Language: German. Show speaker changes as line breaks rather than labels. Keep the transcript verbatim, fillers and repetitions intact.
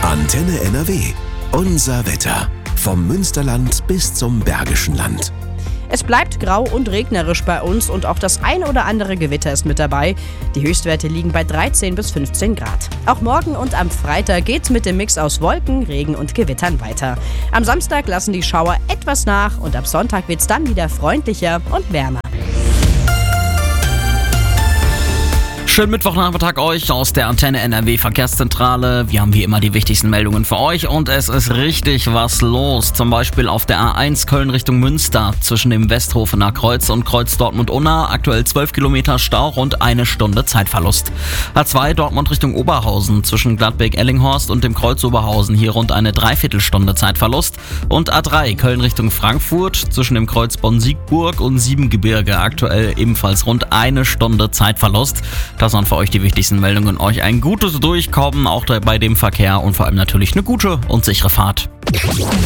Antenne N R W. Unser Wetter. Vom Münsterland bis zum Bergischen Land.
Es bleibt grau und regnerisch bei uns und auch das ein oder andere Gewitter ist mit dabei. Die Höchstwerte liegen bei dreizehn bis fünfzehn Grad. Auch morgen und am Freitag geht's mit dem Mix aus Wolken, Regen und Gewittern weiter. Am Samstag lassen die Schauer etwas nach und ab Sonntag wird's dann wieder freundlicher und wärmer.
Schönen Mittwochnachmittag euch aus der Antenne N R W Verkehrszentrale. Wir haben wie immer die wichtigsten Meldungen für euch und es ist richtig was los. Zum Beispiel auf der A eins Köln Richtung Münster zwischen dem Westhofener Kreuz und Kreuz Dortmund-Unna. Aktuell zwölf Kilometer Stau und eine Stunde Zeitverlust. A zwei Dortmund Richtung Oberhausen zwischen Gladbeck-Ellinghorst und dem Kreuz Oberhausen. Hier rund eine Dreiviertelstunde Zeitverlust. Und A drei Köln Richtung Frankfurt zwischen dem Kreuz Bonn-Siegburg und Siebengebirge. Aktuell ebenfalls rund eine Stunde Zeitverlust. Das waren für euch die wichtigsten Meldungen. Euch ein gutes Durchkommen, auch bei dem Verkehr und vor allem natürlich eine gute und sichere Fahrt.